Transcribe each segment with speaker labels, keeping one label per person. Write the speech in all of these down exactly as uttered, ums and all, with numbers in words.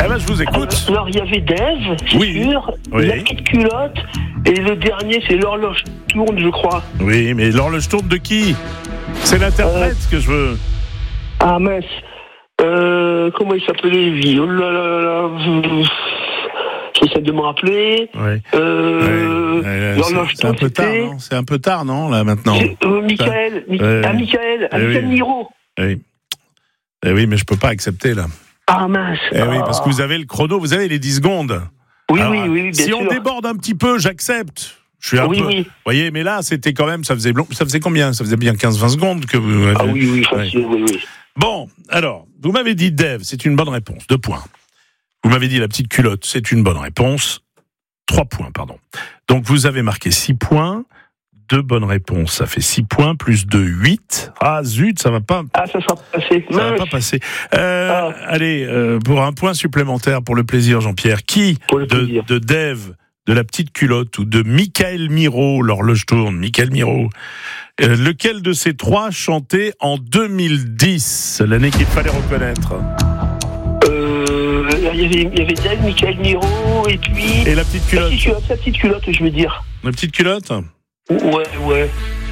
Speaker 1: Eh ben, je vous écoute.
Speaker 2: Alors, il y avait Dave, c'est
Speaker 1: Oui.
Speaker 2: sûr,
Speaker 1: Oui.
Speaker 2: la petite culotte, et le dernier, c'est l'horloge tourne, je crois.
Speaker 1: Oui, mais l'horloge tourne de qui? C'est l'interprète
Speaker 2: Euh.
Speaker 1: que je veux.
Speaker 2: Ah mince. Euh, comment il s'appelait, lui? Oh là là là là. J'essaie de me rappeler.
Speaker 1: Oui.
Speaker 2: Euh,
Speaker 1: Ouais, ouais,
Speaker 2: l'horloge
Speaker 1: c'est, c'est un
Speaker 2: tourne,
Speaker 1: peu tard,
Speaker 2: c'était...
Speaker 1: non? C'est un peu tard, non, là, maintenant?
Speaker 2: C'est, euh, Michael. Mi-
Speaker 1: Ouais.
Speaker 2: Ah, Michael. Ah,
Speaker 1: Eh
Speaker 2: Michael
Speaker 1: oui.
Speaker 2: Miro.
Speaker 1: Oui. Eh oui, mais je peux pas accepter, là.
Speaker 2: Ah mince.
Speaker 1: Eh oui,
Speaker 2: Ah.
Speaker 1: parce que vous avez le chrono, vous avez les dix secondes.
Speaker 2: Oui,
Speaker 1: Alors,
Speaker 2: oui, oui, bien
Speaker 1: si
Speaker 2: sûr.
Speaker 1: on déborde un petit peu, j'accepte. Je suis un
Speaker 2: Oui,
Speaker 1: peu.
Speaker 2: oui.
Speaker 1: Vous voyez, mais là, c'était quand même, ça faisait, long- ça faisait combien? Ça faisait bien quinze vingt secondes que vous.
Speaker 2: Ah oui, oui, facile,
Speaker 1: Ouais.
Speaker 2: oui, oui.
Speaker 1: Bon, alors, vous m'avez dit Dave, c'est une bonne réponse. Deux points. Vous m'avez dit la petite culotte, c'est une bonne réponse. Trois points, pardon. Donc, vous avez marqué six points. Deux bonnes réponses, ça fait six points, plus deux, huit. Ah, zut, ça va pas.
Speaker 2: Ah, ça sera passé.
Speaker 1: Ça va
Speaker 2: Mince.
Speaker 1: pas passer. Euh,
Speaker 2: Ah.
Speaker 1: Allez, euh, pour un point supplémentaire, pour le plaisir, Jean-Pierre, qui
Speaker 2: Pour le
Speaker 1: de,
Speaker 2: plaisir.
Speaker 1: de Dave, de la petite culotte, ou de Michael Miro, l'horloge tourne, Michael Miro, euh, lequel de ces trois chantait en deux mille dix, l'année qu'il fallait reconnaître?
Speaker 2: Euh, il y avait, il y avait Dave, Michael Miro, et puis...
Speaker 1: Et la petite
Speaker 2: La
Speaker 1: culotte?
Speaker 2: petite culotte, la petite culotte, je veux dire.
Speaker 1: La petite culotte?
Speaker 2: Ouais, ouais.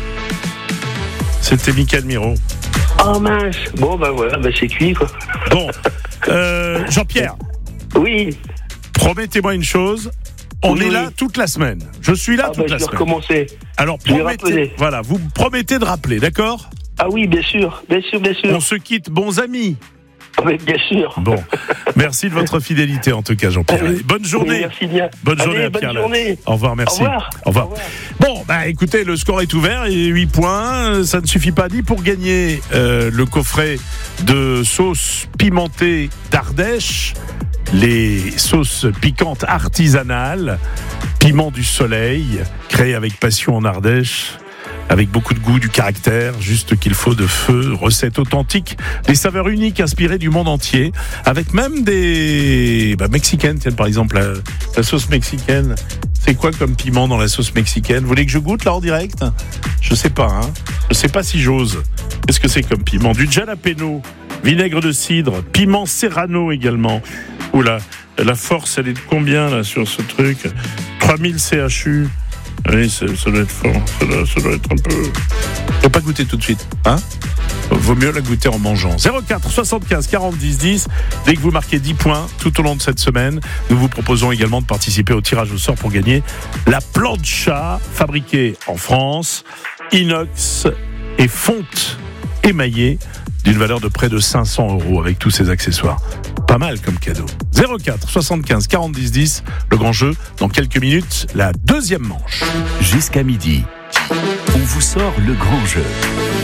Speaker 1: C'était Michael Miro.
Speaker 2: Ah mince. Bon, ben voilà, ben c'est cuit, quoi.
Speaker 1: Bon, euh, Jean-Pierre,
Speaker 2: Oui.
Speaker 1: promettez-moi une chose. On
Speaker 2: Oui,
Speaker 1: est
Speaker 2: oui.
Speaker 1: là toute la semaine. Je suis là
Speaker 2: Ah
Speaker 1: toute
Speaker 2: ben,
Speaker 1: la
Speaker 2: je vais
Speaker 1: semaine.
Speaker 2: recommencer.
Speaker 1: Alors
Speaker 2: je vais
Speaker 1: promettez,
Speaker 2: rappeler.
Speaker 1: voilà, vous promettez de rappeler, d'accord?
Speaker 2: Ah oui, bien sûr, bien sûr, bien sûr.
Speaker 1: On se quitte, bons amis.
Speaker 2: Ah, mais bien sûr.
Speaker 1: Bon, merci de votre fidélité en tout cas, Jean-Pierre.
Speaker 2: Allez.
Speaker 1: Bonne journée.
Speaker 2: Oui, merci bien.
Speaker 1: Bonne
Speaker 2: Allez,
Speaker 1: journée à
Speaker 2: bonne
Speaker 1: Pierre.
Speaker 2: journée.
Speaker 1: Au revoir, merci.
Speaker 2: Au revoir.
Speaker 1: Au revoir.
Speaker 2: Au revoir.
Speaker 1: Bon, bah écoutez, le score est ouvert et huit points. Ça ne suffit pas ni pour gagner euh, le coffret de sauce pimentée d'Ardèche, les sauces piquantes artisanales, piment du soleil, créé avec passion en Ardèche, avec beaucoup de goût, du caractère, juste qu'il faut de feu, recette authentique, des saveurs uniques inspirées du monde entier, avec même des bah, mexicaines, tiens, par exemple, la, la sauce mexicaine. C'est quoi comme piment dans la sauce mexicaine? Vous voulez que je goûte là en direct? Je sais pas, hein. Je sais pas si j'ose. Qu'est-ce que c'est comme piment? Du jalapeno, vinaigre de cidre, piment serrano également. Oula, la force, elle est de combien là sur ce truc? trois mille C H U. Oui, ça doit être fort. Ça doit, ça doit être un peu. Faut pas goûter tout de suite, hein? Vaut mieux la goûter en mangeant. zéro quatre soixante-quinze quarante dix dix. Dès que vous marquez dix points tout au long de cette semaine, nous vous proposons également de participer au tirage au sort pour gagner la plancha fabriquée en France, inox et fonte émaillée d'une valeur de près de cinq cents euros avec tous ses accessoires. Pas mal comme cadeau. zéro quatre soixante-quinze quarante dix dix. Le grand jeu dans quelques minutes, la deuxième manche.
Speaker 3: Jusqu'à midi, on vous sort le grand jeu.